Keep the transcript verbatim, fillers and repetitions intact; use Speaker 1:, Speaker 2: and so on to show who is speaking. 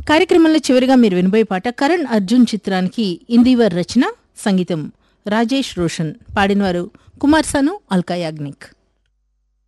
Speaker 1: కార్యక్రమంలో చివరిగా మీరు వినబోయే పాట కరణ్ అర్జున్ చిత్రానికి ఇందివర్ రచన, సంగీతం రాజేష్ రోషన్, పాడినవారు కుమార్ సను, అల్కా యాగ్నిక్.